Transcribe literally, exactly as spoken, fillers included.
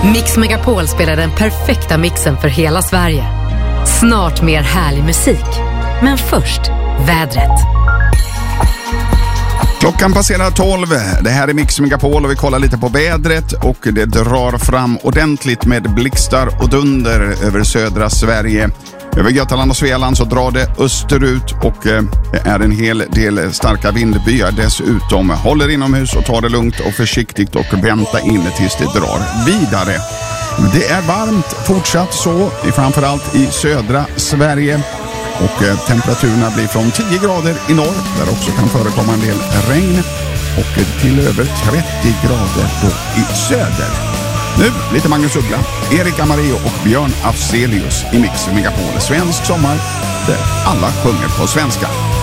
Mix Megapol spelar den perfekta mixen för hela Sverige. Snart mer härlig musik. Men först, vädret. Klockan passerar tolv. Det här är Mix Megapol och vi kollar lite på vädret och det drar fram ordentligt med blixtar och dunder över södra Sverige. Över Götaland och Svealand så drar det österut och det är en hel del starka vindbyar dessutom. Håller inomhus och tar det lugnt och försiktigt och vänta in tills det drar vidare. Det är varmt fortsatt så, framförallt i södra Sverige. Och eh, temperaturerna blir från tio grader i norr, där också kan förekomma en del regn, och eh, till över trettio grader då i söder. Nu lite Magnus Uggla, Erik Amarillo och Björn Afzelius i Mix Megapol. Svensk sommar där alla sjunger på svenska.